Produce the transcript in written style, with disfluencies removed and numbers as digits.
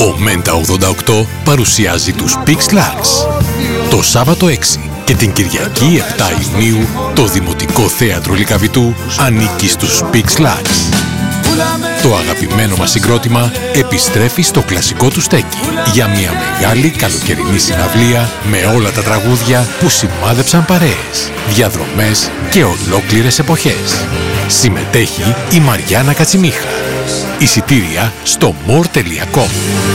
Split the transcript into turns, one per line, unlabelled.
Ο Μέντα 88 παρουσιάζει τους Peaks Larks. Το Σάββατο 6 και την Κυριακή 7 Ιουνίου το Δημοτικό Θέατρο Λυκαβητού ανήκει στους Peaks Larks. Το αγαπημένο μας συγκρότημα επιστρέφει στο κλασικό του στέκι για μια μεγάλη καλοκαιρινή συναυλία με όλα τα τραγούδια που σημάδεψαν παρέες, διαδρομές και ολόκληρες εποχές. Συμμετέχει η Μαριάννα Κατσιμίχα. Εισιτήρια στο more.com.